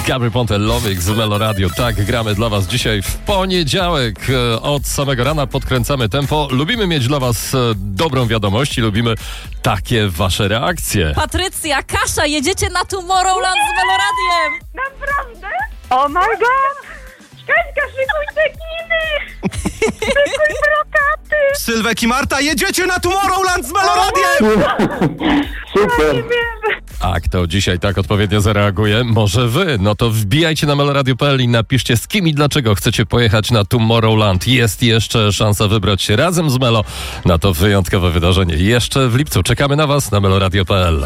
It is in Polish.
Gabry Ponte, Lowik z Melo Radio. Tak, gramy dla was dzisiaj w poniedziałek. Od samego rana podkręcamy tempo. Lubimy mieć dla was dobrą wiadomość i lubimy takie wasze reakcje. Patrycja, Kasia, jedziecie na Tomorrowland z Melo Radiem! Naprawdę? Oh my god! Kaśka, szykuj te kiny! Szykuj brokaty! Sylwek i Marta, jedziecie na Tomorrowland z Melo Radiem! Ja nie wiem. A kto dzisiaj tak odpowiednio zareaguje? Może wy? No to wbijajcie na meloradio.pl i napiszcie, z kim i dlaczego chcecie pojechać na Tomorrowland. Jest jeszcze szansa wybrać się razem z Melo na to wyjątkowe wydarzenie. Jeszcze w lipcu. Czekamy na was na meloradio.pl.